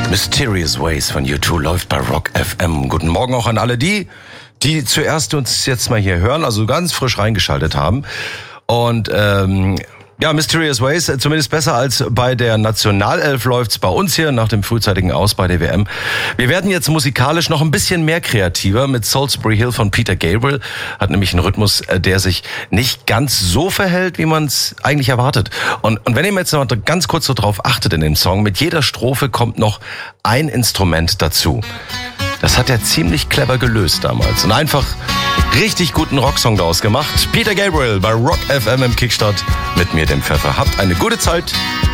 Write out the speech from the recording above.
Mysterious Ways von U2 läuft bei Rock FM. Guten Morgen auch an alle die zuerst uns jetzt mal hier hören, also ganz frisch reingeschaltet haben. Und ja, Mysterious Ways, zumindest besser als bei der Nationalelf läuft's bei uns hier nach dem frühzeitigen Aus bei der WM. Wir werden jetzt musikalisch noch ein bisschen mehr kreativer mit Salisbury Hill von Peter Gabriel. Hat nämlich einen Rhythmus, der sich nicht ganz so verhält, wie man es eigentlich erwartet. Und wenn ihr jetzt noch ganz kurz so drauf achtet in dem Song, mit jeder Strophe kommt noch ein Instrument dazu. Das hat er ziemlich clever gelöst damals und einfach richtig guten Rocksong daraus gemacht. Peter Gabriel bei Rock FM im Kickstart mit mir, dem Pfeffer. Habt eine gute Zeit.